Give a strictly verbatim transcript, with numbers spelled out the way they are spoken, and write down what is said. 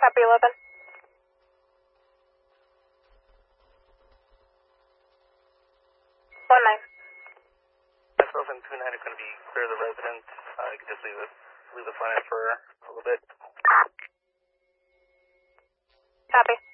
Copy eleven. One nine. S eleven two nine is going to be clear of the residence. Uh, you can just leave the, leave the front end for a little bit. Copy.